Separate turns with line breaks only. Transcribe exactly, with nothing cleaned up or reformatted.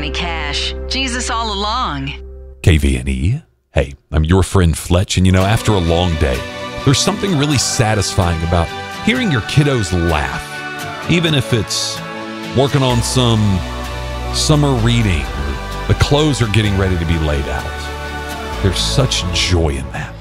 Johnny Cash. Jesus all along.
K V N E. Hey, I'm your friend Fletch, and you know, after a long day, there's something really satisfying about hearing your kiddos laugh, even if it's working on some summer reading, or the clothes are getting ready to be laid out. There's such joy in that.